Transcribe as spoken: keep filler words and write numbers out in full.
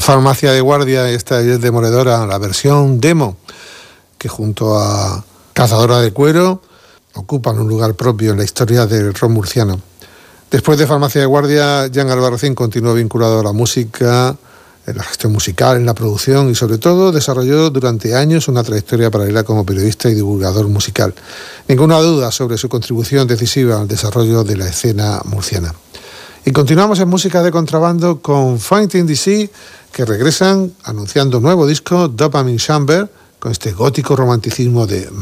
Farmacia de Guardia, esta es demoledora, la versión demo, que junto a Cazadora de Cuero ocupan un lugar propio en la historia del rock murciano. Después de Farmacia de Guardia, Jan Albarracín continuó vinculado a la música, en la gestión musical, en la producción y sobre todo desarrolló durante años una trayectoria paralela como periodista y divulgador musical. Ninguna duda sobre su contribución decisiva al desarrollo de la escena murciana. Y continuamos en música de contrabando con Fighting D C, que regresan anunciando un nuevo disco, Dopamine Chamber, con este gótico romanticismo de